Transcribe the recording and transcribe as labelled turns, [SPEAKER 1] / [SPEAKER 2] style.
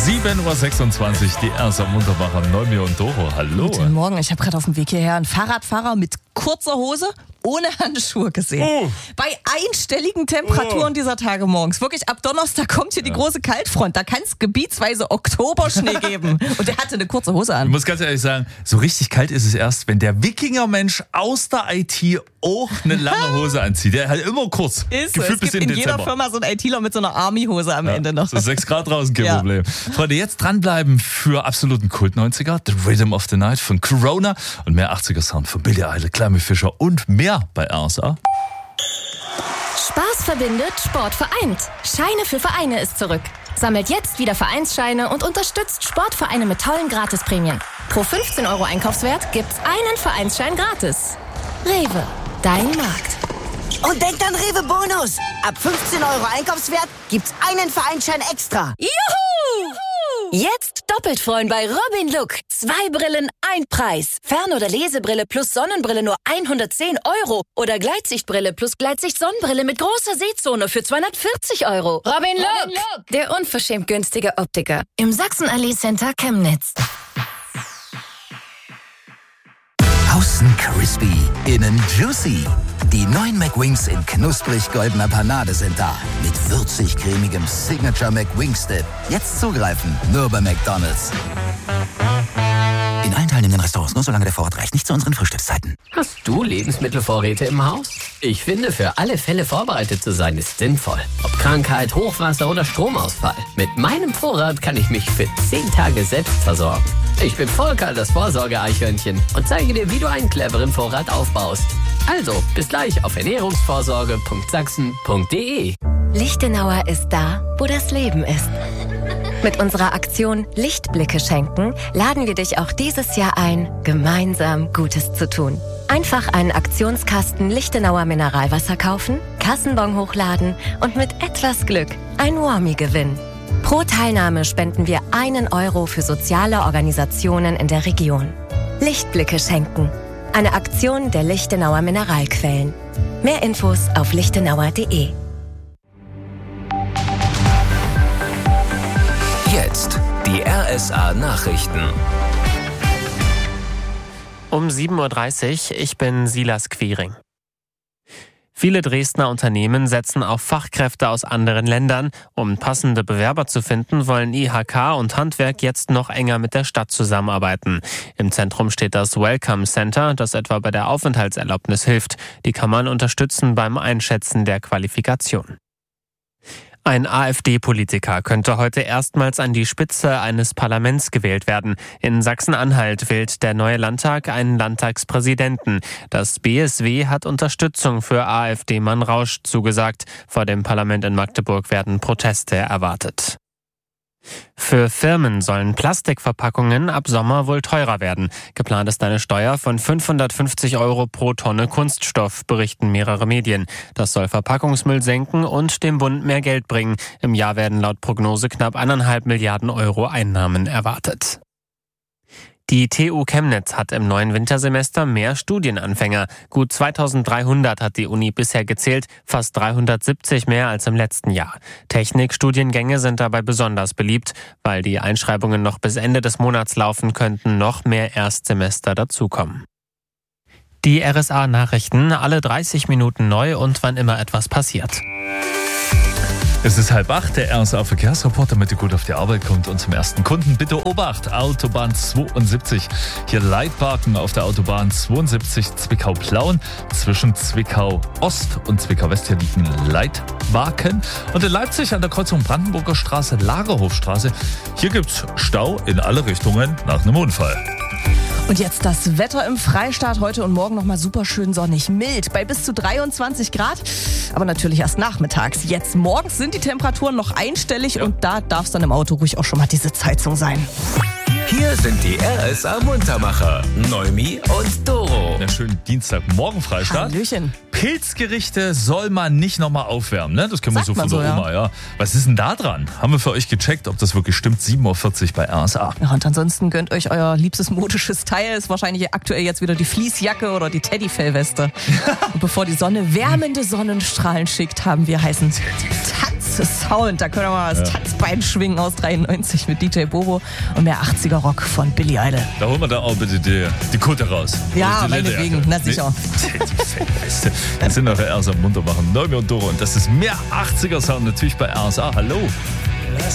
[SPEAKER 1] 7.26 Uhr, die RSA Muntermacher Noemi und Doro. Hallo.
[SPEAKER 2] Guten Morgen, ich habe gerade auf dem Weg hierher einen Fahrradfahrer mit kurzer Hose ohne Handschuhe gesehen. Bei einstelligen Temperaturen dieser Tage morgens. Wirklich, ab Donnerstag kommt hier die große Kaltfront. Da kann es gebietsweise Oktoberschnee geben. Und der hatte eine kurze Hose an.
[SPEAKER 1] Ich muss ganz ehrlich sagen, so richtig kalt ist es erst, wenn der Wikinger-Mensch aus der IT auch eine lange Hose anzieht. Der halt immer kurz.
[SPEAKER 2] Ist
[SPEAKER 1] Gefühlt
[SPEAKER 2] es
[SPEAKER 1] bis
[SPEAKER 2] gibt
[SPEAKER 1] in
[SPEAKER 2] in jeder
[SPEAKER 1] Dezember.
[SPEAKER 2] Firma so einen ITler mit so einer Army-Hose am Ende noch.
[SPEAKER 1] So 6 Grad draußen, kein
[SPEAKER 2] Ja.
[SPEAKER 1] Problem. Freunde, jetzt dranbleiben für absoluten Kult-90er, The Rhythm of the Night von Corona und mehr 80er-Sound von Billie Eilish, Clemmy Fischer und mehr bei RSA.
[SPEAKER 3] Spaß verbindet, Sport vereint. Scheine für Vereine ist zurück. Sammelt jetzt wieder Vereinsscheine und unterstützt Sportvereine mit tollen Gratisprämien. Pro 15 € Einkaufswert gibt's einen Vereinsschein gratis. Rewe, dein Markt.
[SPEAKER 4] Und denkt an Rewe Bonus. Ab 15 € Einkaufswert gibt's einen Vereinsschein extra.
[SPEAKER 3] Juhu! Jetzt doppelt freuen bei Robin Look. 2 Brillen, 1 Preis. Fern- oder Lesebrille plus Sonnenbrille nur 110 € oder Gleitsichtbrille plus Gleitsicht-Sonnenbrille mit großer Sehzone für 240 €. Robin Look, der unverschämt günstige Optiker im Sachsenallee Center Chemnitz.
[SPEAKER 5] Außen crispy, innen juicy. Die neuen McWings in knusprig-goldener Panade sind da. Mit würzig-cremigem Signature McWings-Dip. Jetzt zugreifen, nur bei McDonald's. In allen teilnehmenden Restaurants nur solange der Vorrat reicht. Nicht zu unseren Frühstückszeiten.
[SPEAKER 6] Hast du Lebensmittelvorräte im Haus? Ich finde, für alle Fälle vorbereitet zu sein ist sinnvoll. Ob Krankheit, Hochwasser oder Stromausfall. Mit meinem Vorrat kann ich mich für 10 Tage selbst versorgen. Ich bin Volker, das Vorsorge-Eichhörnchen, und zeige dir, wie du einen cleveren Vorrat aufbaust. Also, bis gleich auf ernährungsvorsorge.sachsen.de.
[SPEAKER 3] Lichtenauer ist da, wo das Leben ist. Mit unserer Aktion Lichtblicke schenken laden wir dich auch dieses Jahr ein, gemeinsam Gutes zu tun. Einfach einen Aktionskasten Lichtenauer Mineralwasser kaufen, Kassenbon hochladen und mit etwas Glück ein Warmie gewinnen. Pro Teilnahme spenden wir 1 € für soziale Organisationen in der Region. Lichtblicke schenken. Eine Aktion der Lichtenauer Mineralquellen. Mehr Infos auf lichtenauer.de.
[SPEAKER 7] Jetzt die RSA Nachrichten.
[SPEAKER 8] Um 7.30 Uhr, ich bin Silas Quiring. Viele Dresdner Unternehmen setzen auf Fachkräfte aus anderen Ländern. Um passende Bewerber zu finden, wollen IHK und Handwerk jetzt noch enger mit der Stadt zusammenarbeiten. Im Zentrum steht das Welcome Center, das etwa bei der Aufenthaltserlaubnis hilft. Die kann man unterstützen beim Einschätzen der Qualifikation. Ein AfD-Politiker könnte heute erstmals an die Spitze eines Parlaments gewählt werden. In Sachsen-Anhalt wählt der neue Landtag einen Landtagspräsidenten. Das BSW hat Unterstützung für AfD-Mann Rausch zugesagt. Vor dem Parlament in Magdeburg werden Proteste erwartet. Für Firmen sollen Plastikverpackungen ab Sommer wohl teurer werden. Geplant ist eine Steuer von 550 € pro Tonne Kunststoff, berichten mehrere Medien. Das soll Verpackungsmüll senken und dem Bund mehr Geld bringen. Im Jahr werden laut Prognose knapp 1,5 Milliarden € Einnahmen erwartet. Die TU Chemnitz hat im neuen Wintersemester mehr Studienanfänger. Gut 2300 hat die Uni bisher gezählt, fast 370 mehr als im letzten Jahr. Technikstudiengänge sind dabei besonders beliebt. Weil die Einschreibungen noch bis Ende des Monats laufen, könnten noch mehr Erstsemester dazukommen. Die RSA-Nachrichten, alle 30 Minuten neu und wann immer etwas passiert.
[SPEAKER 1] Es ist 7:30, der RSA-Verkehrsreporter, damit ihr gut auf die Arbeit kommt. Und zum ersten Kunden bitte Obacht, Autobahn 72. Hier Leitparken auf der Autobahn 72 Zwickau-Plauen. Zwischen Zwickau-Ost und Zwickau-West hier liegen Leitwagen. Und in Leipzig an der Kreuzung Brandenburger Straße, Lagerhofstraße. Hier gibt's Stau in alle Richtungen nach einem Unfall.
[SPEAKER 2] Und jetzt das Wetter im Freistaat. Heute und morgen nochmal super schön sonnig, mild, bei bis zu 23 Grad. Aber natürlich erst nachmittags. Jetzt morgens sind die Temperaturen noch einstellig und da darf es dann im Auto ruhig auch schon mal die Sitzheizung sein.
[SPEAKER 7] Hier sind die RSA Muntermacher, Noemi und Doro.
[SPEAKER 1] Na, schönen Dienstagmorgen, Freistaat.
[SPEAKER 2] Hallöchen.
[SPEAKER 1] Pilzgerichte soll man nicht nochmal aufwärmen, ne? Das kennen wir so von der
[SPEAKER 2] so,
[SPEAKER 1] Oma, ja. Was ist denn da dran? Haben wir für euch gecheckt, ob das wirklich stimmt. 7:40 Uhr bei RSA.
[SPEAKER 2] Ja, und ansonsten gönnt euch euer liebstes modisches Teil. Ist wahrscheinlich aktuell jetzt wieder die Fließjacke oder die Teddyfellweste. Und bevor die Sonne wärmende Sonnenstrahlen schickt, haben wir heißen Tanz Sound. Da können wir mal das Tanzbein schwingen aus 93 mit DJ Bobo und mehr 80er Rock von Billy Idol.
[SPEAKER 1] Da holen wir da auch bitte die Kutte raus.
[SPEAKER 2] Ja, meinetwegen, na sicher.
[SPEAKER 1] Wir sind auf der RSA munter machen. Noemi und Doro. Und das ist mehr 80er Sound natürlich bei RSA. Hallo.